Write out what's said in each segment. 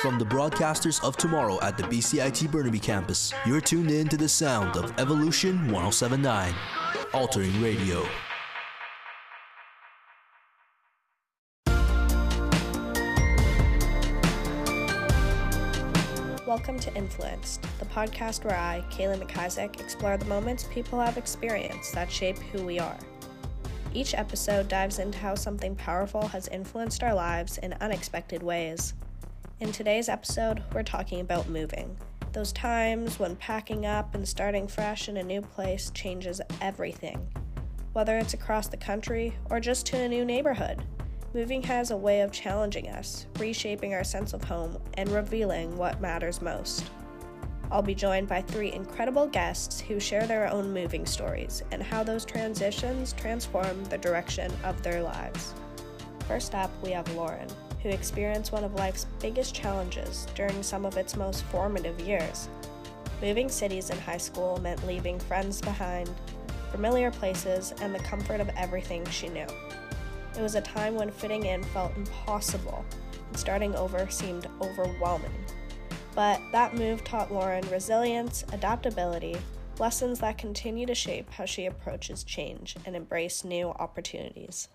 From the broadcasters of tomorrow at the BCIT Burnaby campus, you're tuned in to the sound of Evolution 1079, altering radio. Welcome to Influenced, the podcast where I, Kaylee McIsaac, explore the moments people have experienced that shape who we are. Each episode dives into how something powerful has influenced our lives in unexpected ways. In today's episode, we're talking about moving. Those times when packing up and starting fresh in a new place changes everything. Whether it's across the country or just to a new neighborhood, moving has a way of challenging us, reshaping our sense of home, and revealing what matters most. I'll be joined by 3 incredible guests who share their own moving stories and how those transitions transform the direction of their lives. First up, we have Lauren, who experienced one of life's biggest challenges during some of its most formative years. Moving cities in high school meant leaving friends behind, familiar places, and the comfort of everything she knew. It was a time when fitting in felt impossible, and starting over seemed overwhelming. But that move taught Lauren resilience, adaptability, lessons that continue to shape how she approaches change and embrace new opportunities.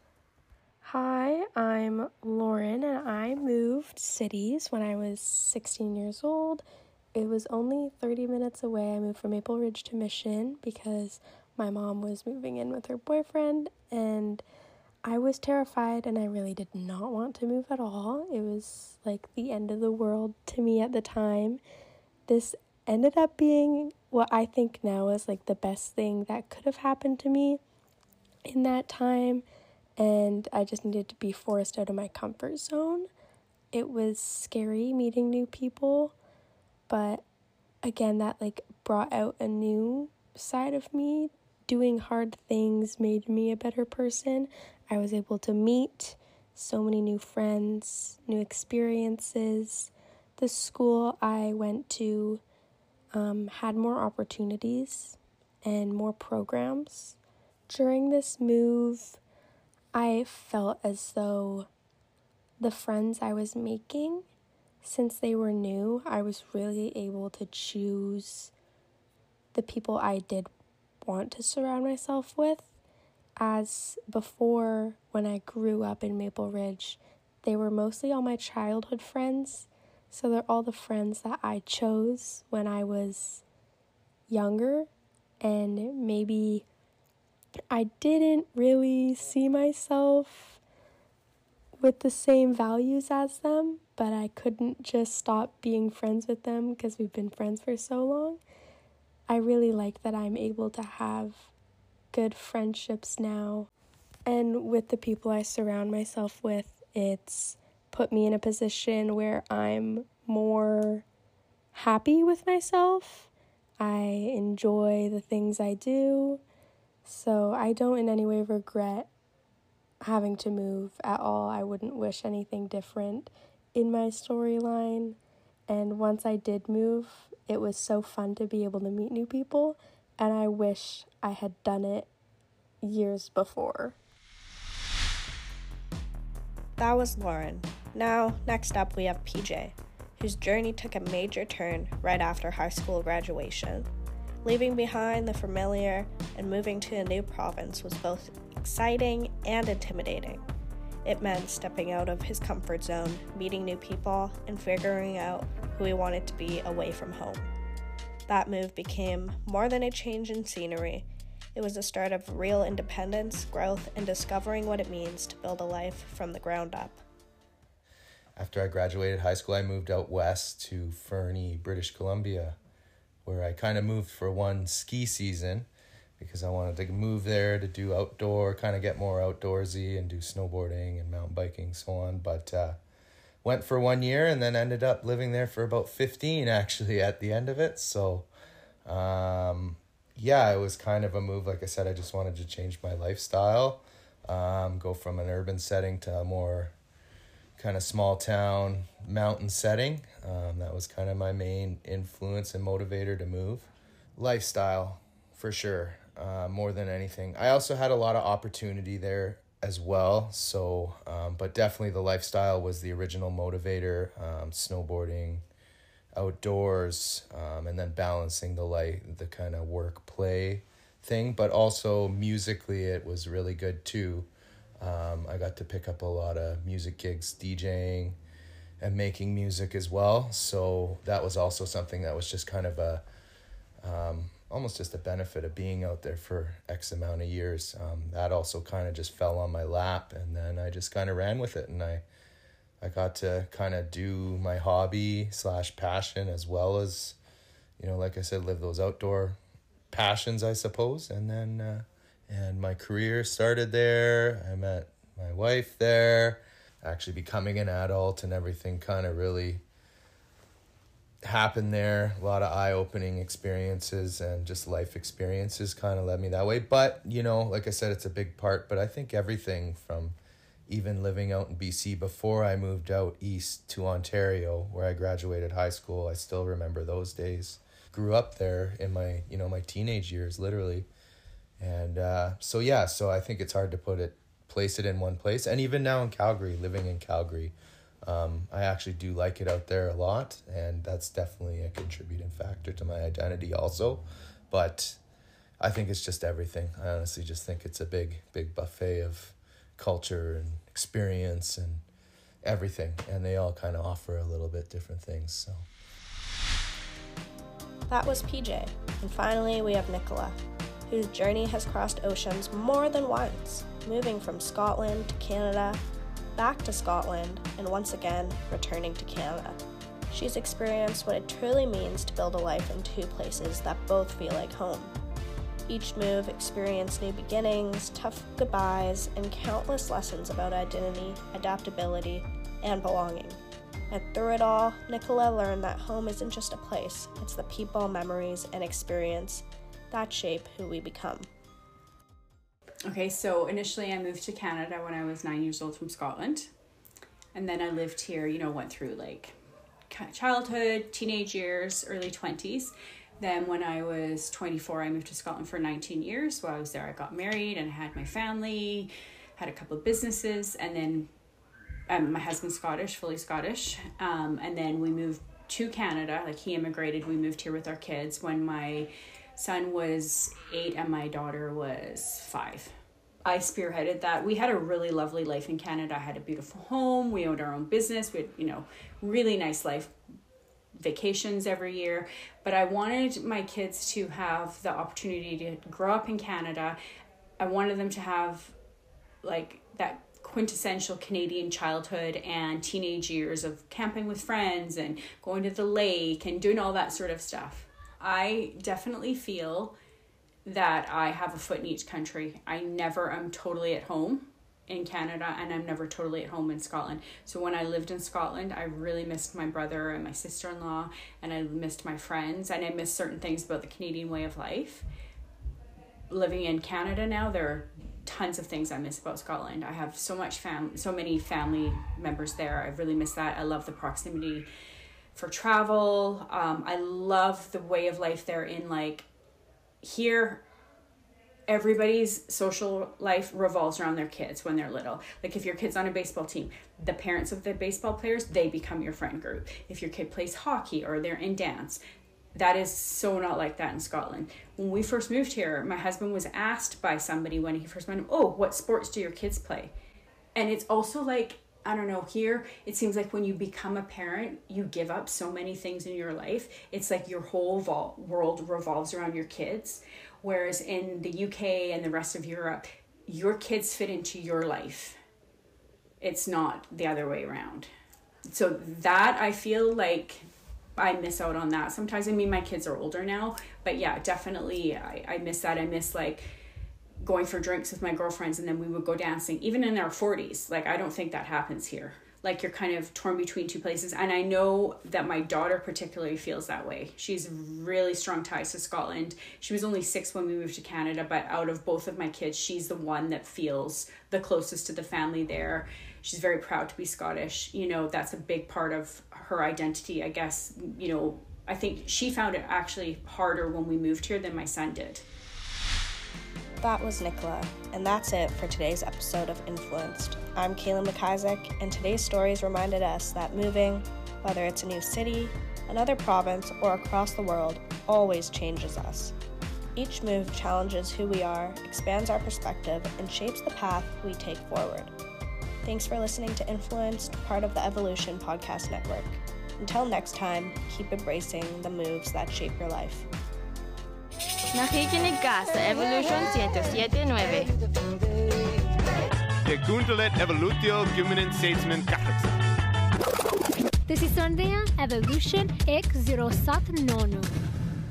Hi, I'm Lauren, and I moved cities when I was 16 years old. It was only 30 minutes away. I moved from Maple Ridge to Mission because my mom was moving in with her boyfriend, and I was terrified, and I really did not want to move at all. It was like the end of the world to me at the time. This ended up being what I think now is like the best thing that could have happened to me in that time, and I just needed to be forced out of my comfort zone. It was scary meeting new people, but again, that like brought out a new side of me. Doing hard things made me a better person. I was able to meet so many new friends, new experiences. The school I went to had more opportunities and more programs. During this move, I felt as though the friends I was making, since they were new, I was really able to choose the people I did want to surround myself with. As before, when I grew up in Maple Ridge, they were mostly all my childhood friends. So they're all the friends that I chose when I was younger, and maybe I didn't really see myself with the same values as them, but I couldn't just stop being friends with them because we've been friends for so long. I really like that I'm able to have good friendships now. And with the people I surround myself with, it's put me in a position where I'm more happy with myself. I enjoy the things I do. So I don't in any way regret having to move at all. I wouldn't wish anything different in my storyline. And once I did move, it was so fun to be able to meet new people, and I wish I had done it years before. That was Lauren. Now, next up we have PJ, whose journey took a major turn right after high school graduation. Leaving behind the familiar and moving to a new province was both exciting and intimidating. It meant stepping out of his comfort zone, meeting new people, and figuring out who he wanted to be away from home. That move became more than a change in scenery. It was the start of real independence, growth, and discovering what it means to build a life from the ground up. After I graduated high school, I moved out west to Fernie, British Columbia, where I kind of moved for one ski season because I wanted to move there to do outdoor, kind of get more outdoorsy and do snowboarding and mountain biking, so on. But went for 1 year and then ended up living there for about 15 actually at the end of it. So it was kind of a move. Like I said, I just wanted to change my lifestyle, go from an urban setting to a more kind of small town mountain setting. That was kind of my main influence and motivator to move. Lifestyle, for sure, more than anything. I also had a lot of opportunity there as well. So, but definitely the lifestyle was the original motivator, snowboarding, outdoors, and then balancing the kind of work play thing. But also musically, it was really good too. I got to pick up a lot of music gigs, DJing and making music as well. So that was also something that was just kind of a, almost just a benefit of being out there for X amount of years. That also kind of just fell on my lap, and then I just kind of ran with it, and I got to kind of do my hobby / passion, as well as, like I said, live those outdoor passions, I suppose. And then, and my career started there. I met my wife there. Actually becoming an adult and everything kind of really happened there. A lot of eye-opening experiences and just life experiences kind of led me that way. But, like I said, it's a big part. But I think everything from even living out in BC before I moved out east to Ontario, where I graduated high school, I still remember those days. Grew up there in my, my teenage years, literally. And so I think it's hard to place it in one place. And even now in Calgary, living in Calgary, I actually do like it out there a lot, and that's definitely a contributing factor to my identity also. But I think it's just everything. I honestly just think it's a big buffet of culture and experience and everything, and they all kind of offer a little bit different things. So that was PJ. And finally, we have Nicola, whose journey has crossed oceans more than once, moving from Scotland to Canada, back to Scotland, and once again, returning to Canada. She's experienced what it truly means to build a life in two places that both feel like home. Each move experienced new beginnings, tough goodbyes, and countless lessons about identity, adaptability, and belonging. And through it all, Nicola learned that home isn't just a place, it's the people, memories, and experience that shape who we become. Okay, so initially I moved to Canada when I was 9 years old from Scotland. And then I lived here, went through like childhood, teenage years, early 20s. Then when I was 24, I moved to Scotland for 19 years. While I was there, I got married and I had my family, had a couple of businesses. And then my husband's Scottish, fully Scottish. And then we moved to Canada. Like, he immigrated. We moved here with our kids when my son was 8 and my daughter was 5. I spearheaded that. We had a really lovely life in Canada. I had a beautiful home. We owned our own business. We had, really nice life, vacations every year. But I wanted my kids to have the opportunity to grow up in Canada. I wanted them to have like that quintessential Canadian childhood and teenage years of camping with friends and going to the lake and doing all that sort of stuff. I definitely feel that I have a foot in each country. I never am totally at home in Canada, and I'm never totally at home in Scotland. So when I lived in Scotland, I really missed my brother and my sister-in-law, and I missed my friends, and I missed certain things about the Canadian way of life. Living in Canada now, there are tons of things I miss about Scotland. I have so many family members there. I really miss that. I love the proximity for travel. I love the way of life there. In like here, everybody's social life revolves around their kids when they're little. Like, if your kid's on a baseball team, the parents of the baseball players, they become your friend group. If your kid plays hockey or they're in dance, that is so not like that in Scotland. When we first moved here, my husband was asked by somebody when he first met him, "Oh, what sports do your kids play?" And it's also like, I don't know, here, it seems like when you become a parent, you give up so many things in your life. It's like your whole world revolves around your kids. Whereas in the UK and the rest of Europe, your kids fit into your life. It's not the other way around. So that, I feel like I miss out on that sometimes. I mean, my kids are older now, but yeah, definitely I miss that. I miss like going for drinks with my girlfriends and then we would go dancing, even in our 40s. Like, I don't think that happens here. Like, you're kind of torn between two places. And I know that my daughter particularly feels that way. She's really strong ties to Scotland. She was only 6 when we moved to Canada, but out of both of my kids, she's the one that feels the closest to the family there. She's very proud to be Scottish. That's a big part of her identity, I guess. I think she found it actually harder when we moved here than my son did. That was Nicola, and that's it for today's episode of Influenced. I'm Kaylin McIsaac, and today's stories reminded us that moving, whether it's a new city, another province, or across the world, always changes us. Each move challenges who we are, expands our perspective, and shapes the path we take forward. Thanks for listening to Influenced, part of the Evolution Podcast Network. Until next time, keep embracing the moves that shape your life. Nakikinig ka sa Evolution 107.9. De Gundalet Evolutio Guminen Statesman Catholics. This is Sandhya Evolution 107.9.